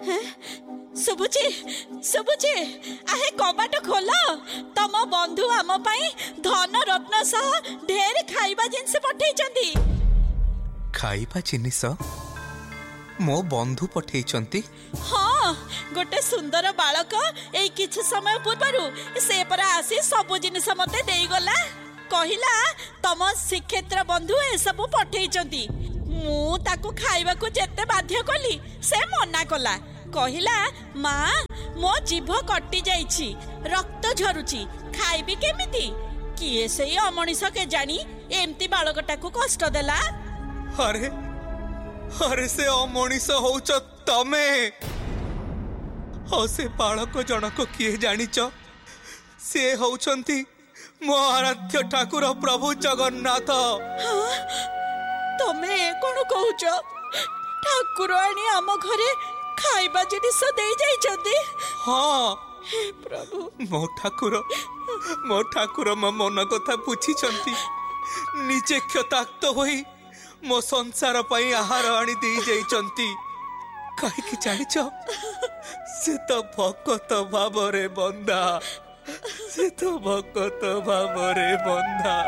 शुभुची शुभुची आहे कबाट खोल तम बंधु आम पाई धन रत्न सह ढेर खाइबा जिनस पठेइचंती। खाइबा जिनिस मो बंधु पठेइचंती? हाँ, गोटे सुंदर बालक एई किछ समय पूर्व से परा आसी सब जिनिस मते देई गला। कहिला तम श्रीक्षेत्र बंधु ए सब पठेइचंती। मु ताकू खाइबा को जेते बाध्य कली से मना कला। कहिला माँ मो जीभ कटि जाइछि, रक्त झरुछि, खाइबी केमिति? किए से अमनिष के जानी एमती बालकटा को कष्ट देला। अरे अरे से अमनिष होउच तमे। से बालक जनक किए जानिच? से होउचंती मो आराध्य ठाकुर प्रभु जगन्नाथ। हाँ, तमे कोन कहूच? ठाकुर आनी आम घरे खाइबा जिनिस दे जाइछंती। हाँ हे प्रभु, मो ठाकुर मो मन कथा बुझिछंती। निजे क्षताक्त होई मो संसार पई आहार आनी दे जाइछंती। कहीं जानिछ से तो भगत भावरे बंदा।